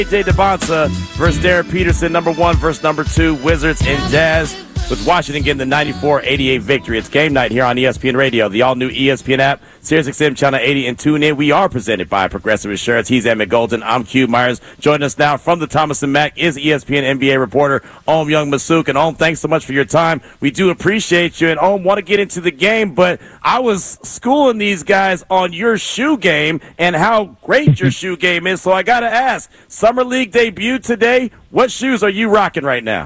AJ Dybantsa versus Darren Peterson, number 1 versus number 2, Wizards and Jazz, with Washington getting the 94-88 victory. It's game night here on ESPN Radio, the all-new ESPN app, SiriusXM Channel 80, and tune in. We are presented by Progressive Insurance. He's Emmett Golden. I'm Q Myers. Joining us now from the Thomas & Mack is ESPN NBA reporter Om Young-Masuk. And Om, thanks so much for your time. We do appreciate you. And Om, want to get into the game, but I was schooling these guys on your shoe game and how great your shoe game is. So I got to ask, Summer League debut today. What shoes are you rocking right now?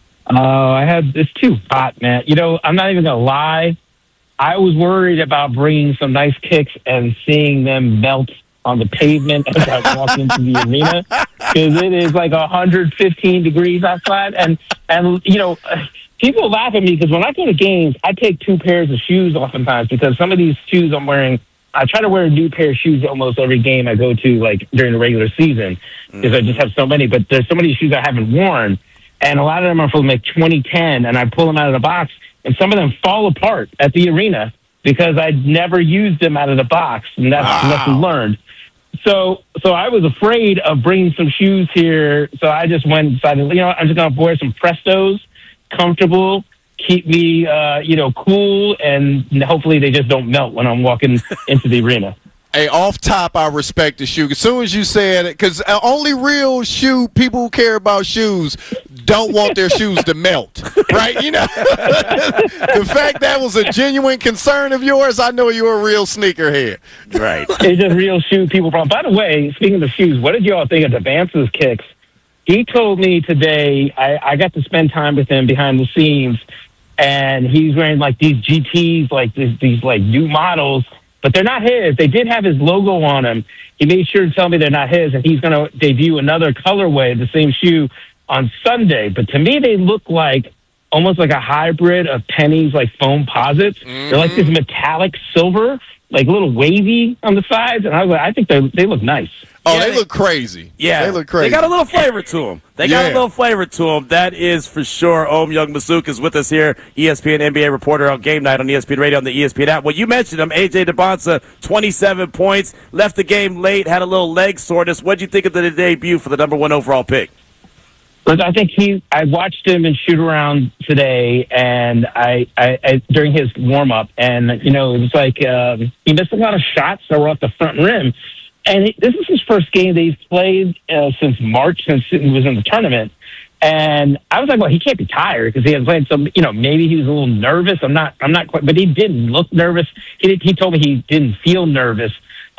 It's too hot, man. You know, I'm not even going to lie. I was worried about bringing some nice kicks and seeing them melt on the pavement as I walk into the arena, because it is like 115 degrees outside. And you know, people laugh at me because when I go to games, I take 2 pairs of shoes oftentimes, because some of these shoes I'm wearing, I try to wear a new pair of shoes almost every game I go to, like during the regular season, because I just have so many. But there's so many shoes I haven't worn. And a lot of them are from like 2010, and I pull them out of the box, and some of them fall apart at the arena because I'd never used them out of the box, and that's a lesson learned. So I was afraid of bringing some shoes here, so I just went and decided, you know, I'm just going to wear some Prestos, comfortable, keep me, cool, and hopefully they just don't melt when I'm walking into the arena. Hey, off top, I respect the shoe. As soon as you said it, because only real shoe people who care about shoes don't want their shoes to melt, right? You know, the fact that was a genuine concern of yours, I know you're a real sneakerhead. Right. It's just real shoe people problem. By the way, speaking of shoes, what did you all think of Dybantsa's kicks? He told me today, I got to spend time with him behind the scenes, and he's wearing like these GTs, like these like new models, but they're not his. They did have his logo on them. He made sure to tell me they're not his, and he's going to debut another colorway of the same shoe on Sunday. But to me, they look like almost like a hybrid of Penny's like foam posits. Mm-hmm. They're like this metallic silver, like a little wavy on the sides, and I was like, I think they look nice. Oh, yeah, they look crazy. Yeah, they look crazy. They got a little flavor to them. That is for sure. Om Young-Masuk is with us here, ESPN NBA reporter on Game Night on ESPN Radio on the ESPN app. Well, you mentioned him, AJ Dybantsa, 27 points, left the game late, had a little leg soreness. What did you think of the debut for the number 1 overall pick? Look, I think I watched him in shoot around today, and I during his warm up, and you know, it was like he missed a lot of shots that were off the front rim. And this is his first game that he's played since March, since he was in the tournament. And I was like, well, he can't be tired because he hasn't played. So, you know, maybe he was a little nervous. I'm not quite, but he didn't look nervous. He told me he didn't feel nervous.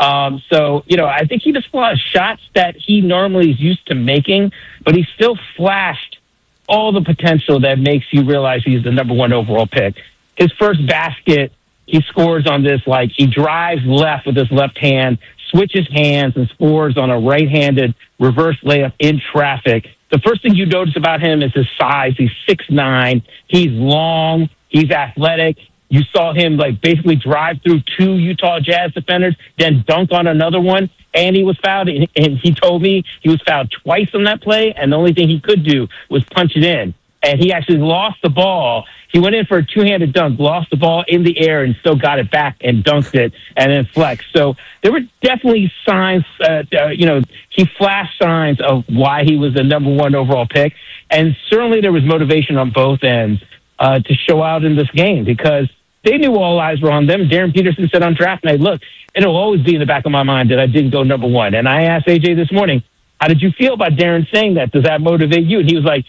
So, you know, I think he just a lot of shots that he normally is used to making, but he still flashed all the potential that makes you realize he's the number 1 overall pick. His first basket, he scores on this, like he drives left with his left hand, switches hands, and scores on a right-handed reverse layup in traffic. The first thing you notice about him is his size. He's 6'9". He's long. He's athletic. You saw him like basically drive through 2 Utah Jazz defenders, then dunk on another one, and he was fouled. And he told me he was fouled twice on that play, and the only thing he could do was punch it in. And he actually lost the ball. He went in for a 2-handed dunk, lost the ball in the air, and still got it back and dunked it and then flexed. So there were definitely signs, he flashed signs of why he was the number 1 overall pick. And certainly there was motivation on both ends to show out in this game because they knew all eyes were on them. Darren Peterson said on draft night, look, it'll always be in the back of my mind that I didn't go number 1. And I asked AJ this morning, how did you feel about Darren saying that? Does that motivate you? And he was like,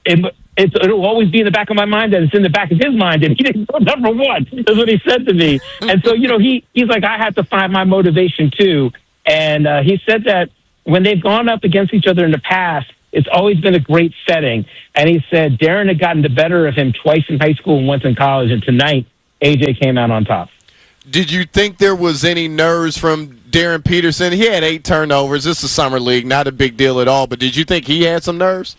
it'll always be in the back of my mind that it's in the back of his mind that he didn't go number 1. That's what he said to me. And so, you know, he's like, I have to find my motivation too. And he said that when they've gone up against each other in the past, it's always been a great setting. And he said Darren had gotten the better of him twice in high school and once in college. And tonight, AJ came out on top. Did you think there was any nerves from Darren Peterson? He had 8 turnovers. This is Summer League, not a big deal at all. But did you think he had some nerves?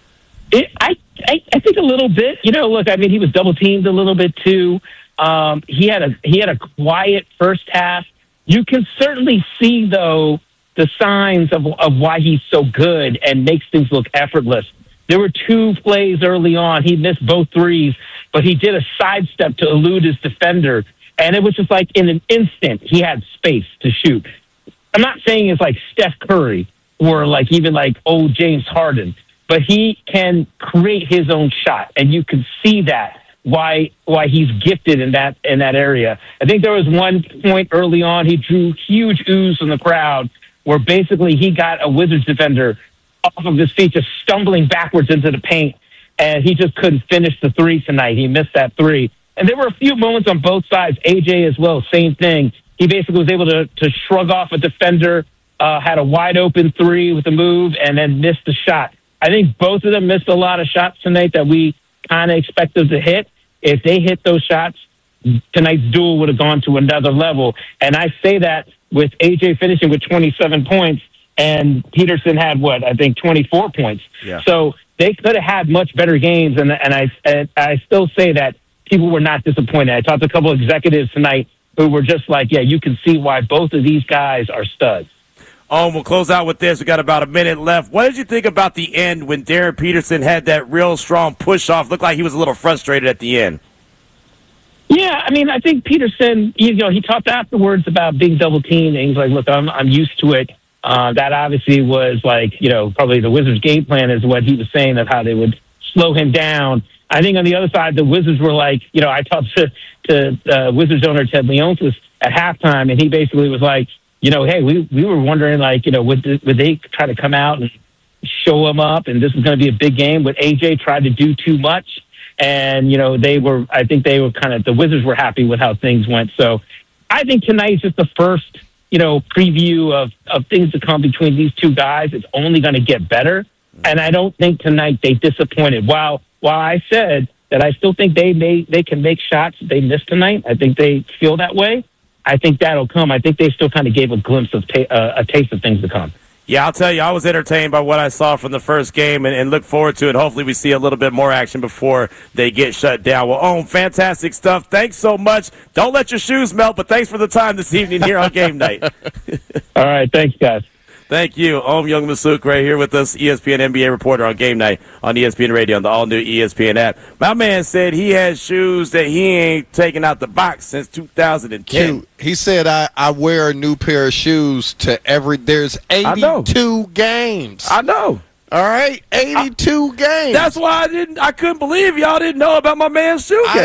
I think a little bit. You know, look, I mean, he was double teamed a little bit too. He had a quiet first half. You can certainly see though the signs of why he's so good and makes things look effortless. There were 2 plays early on. He missed both threes, but he did a sidestep to elude his defender, and it was just like in an instant he had space to shoot. I'm not saying it's like Steph Curry, or like even like old James Harden, but he can create his own shot, and you can see that why he's gifted in that area. I think there was one point early on he drew huge ooze from the crowd where basically he got a Wizards defender off of his feet, just stumbling backwards into the paint, and he just couldn't finish the three tonight. He missed that three. And there were a few moments on both sides. AJ as well, same thing. He basically was able to shrug off a defender, had a wide open three with a move, and then missed the shot. I think both of them missed a lot of shots tonight that we kind of expected to hit. If they hit those shots, tonight's duel would have gone to another level. And I say that with AJ finishing with 27 points, and Peterson had, 24 points. Yeah. So they could have had much better games, and I still say that people were not disappointed. I talked to a couple of executives tonight who were just like, yeah, you can see why both of these guys are studs. We'll close out with this. We got about a minute left. What did you think about the end when Darren Peterson had that real strong push-off? Looked like he was a little frustrated at the end. Yeah, I mean, I think Peterson, he talked afterwards about being double-teamed, and he's like, look, I'm used to it. That obviously was like, probably the Wizards' game plan is what he was saying of how they would slow him down. I think on the other side, the Wizards were like, I talked to Wizards owner Ted Leonsis at halftime, and he basically was like, hey, we were wondering, like, would they try to come out and show him up, and this is going to be a big game? Would AJ try to do too much? And, I think they were the Wizards were happy with how things went. So I think tonight's just the first, preview of things to come between these two guys. It's only going to get better. And I don't think tonight they disappointed. While I said that I still think they can make shots they missed tonight, I think they feel that way. I think that'll come. I think they still kind of gave a glimpse of a taste of things to come. Yeah, I'll tell you, I was entertained by what I saw from the first game and look forward to it. Hopefully we see a little bit more action before they get shut down. Well, fantastic stuff. Thanks so much. Don't let your shoes melt, but thanks for the time this evening here on Game Night. All right, thanks, guys. Thank you. Youngmisuk right here with us, ESPN NBA reporter on Game Night on ESPN Radio on the all-new ESPN app. My man said he has shoes that he ain't taken out the box since 2010. He said, I wear a new pair of shoes to there's 82 games. I know. All right, 82 games. That's why I couldn't believe y'all didn't know about my man's shoe game.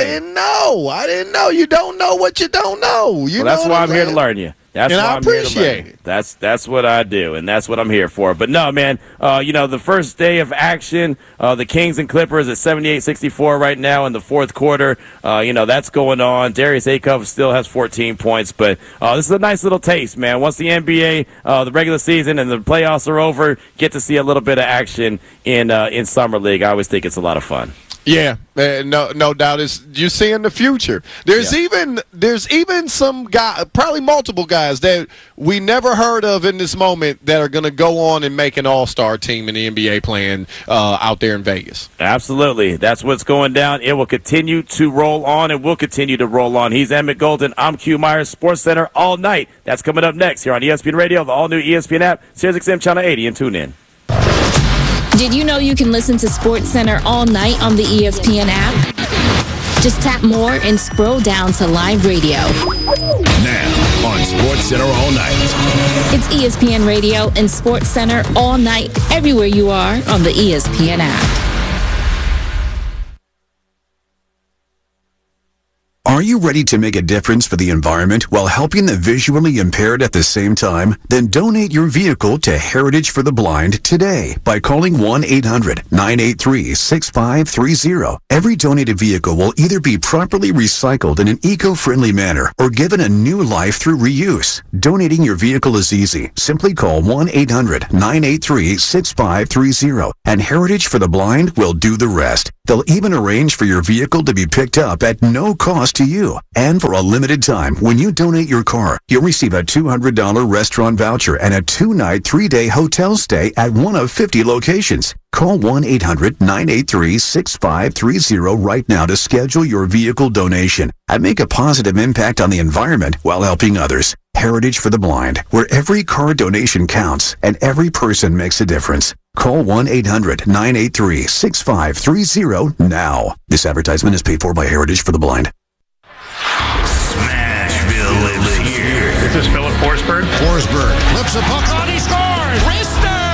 I didn't know. You don't know what you don't know. That's why I'm here to learn you. That's and why I appreciate it. That's what I do, and that's what I'm here for. But no, man, the first day of action, the Kings and Clippers at 78-64 right now in the fourth quarter. That's going on. Darius Acuff still has 14 points, but this is a nice little taste, man. Once the NBA, the regular season and the playoffs are over, get to see a little bit of action in Summer League. I always think it's a lot of fun. Yeah, no doubt. You see in the future. There's even some guy, probably multiple guys that we never heard of in this moment that are going to go on and make an all-star team in the NBA playing out there in Vegas. Absolutely. That's what's going down. It will continue to roll on and will continue to roll on. He's Emmett Golden. I'm Q Myers, Sports Center all night. That's coming up next here on ESPN Radio, the all-new ESPN app, SiriusXM Channel 80, and tune in. Did you know you can listen to SportsCenter all night on the ESPN app? Just tap more and scroll down to live radio. Now on SportsCenter all night. It's ESPN Radio and SportsCenter all night, everywhere you are on the ESPN app. Are you ready to make a difference for the environment while helping the visually impaired at the same time? Then donate your vehicle to Heritage for the Blind today by calling 1-800-983-6530. Every donated vehicle will either be properly recycled in an eco-friendly manner or given a new life through reuse. Donating your vehicle is easy. Simply call 1-800-983-6530 and Heritage for the Blind will do the rest. They'll even arrange for your vehicle to be picked up at no cost to you. And for a limited time, when you donate your car, you'll receive a $200 restaurant voucher and a 2-night, 3-day hotel stay at one of 50 locations. Call 1-800-983-6530 right now to schedule your vehicle donation and make a positive impact on the environment while helping others. Heritage for the Blind, where every car donation counts and every person makes a difference. Call 1-800-983-6530 now. This advertisement is paid for by Heritage for the Blind. Smashville is here. This is Philip Forsberg. Forsberg flips a puck on, he scores! Wrister!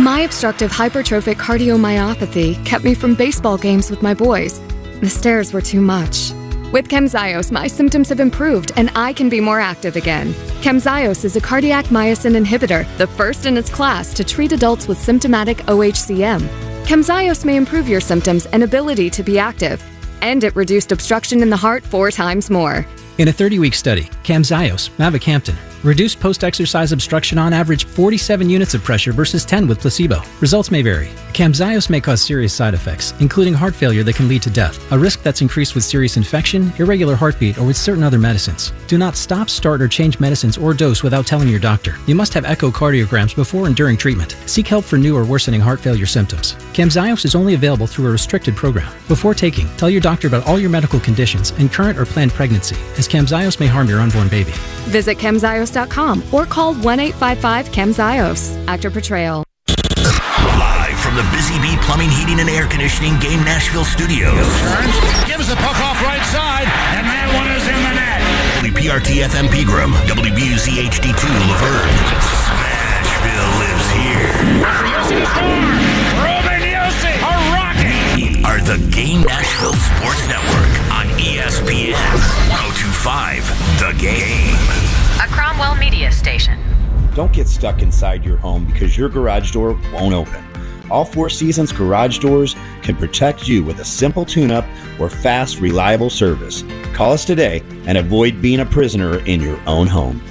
My obstructive hypertrophic cardiomyopathy kept me from baseball games with my boys. The stairs were too much. With Camzyos, my symptoms have improved and I can be more active again. Camzyos is a cardiac myosin inhibitor, the first in its class to treat adults with symptomatic OHCM. Camzyos may improve your symptoms and ability to be active. And it reduced obstruction in the heart 4 times more. In a 30-week study, Camzyos, mavacamten, reduced post-exercise obstruction on average 47 units of pressure versus 10 with placebo. Results may vary. Camzyos may cause serious side effects, including heart failure that can lead to death, a risk that's increased with serious infection, irregular heartbeat, or with certain other medicines. Do not stop, start, or change medicines or dose without telling your doctor. You must have echocardiograms before and during treatment. Seek help for new or worsening heart failure symptoms. Camzyos is only available through a restricted program. Before taking, tell your doctor about all your medical conditions and current or planned pregnancy, as Camzyos may harm your unborn baby. Visit Camzyos.com or call 1-855-CAMZYOS. Actor portrayal. Live from the Busy Bee Plumbing, Heating, and Air Conditioning Game Nashville studios. Turns, gives the puck off right side, and that one is in the net. WPRT FM Pegram, WBUZ HD2 Laverne. Smashville lives here. Yossi score! Ruben Yossi, a rocket! Are the Game Nashville Sports Network on ESPN 102.5 The Game. A Cromwell Media Station. Don't get stuck inside your home because your garage door won't open. All Four Seasons garage doors can protect you with a simple tune-up or fast, reliable service. Call us today and avoid being a prisoner in your own home.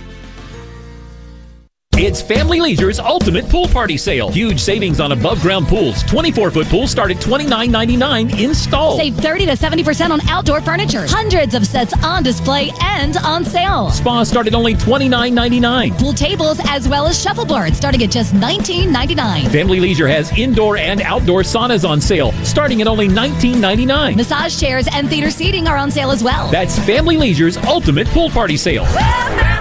It's Family Leisure's Ultimate Pool Party Sale. Huge savings on above-ground pools. 24-foot pools start at $29.99 installed. Save 30 to 70% on outdoor furniture. Hundreds of sets on display and on sale. Spas start at only $29.99. Pool tables as well as shuffleboards starting at just $19.99. Family Leisure has indoor and outdoor saunas on sale starting at only $19.99. Massage chairs and theater seating are on sale as well. That's Family Leisure's Ultimate Pool Party Sale.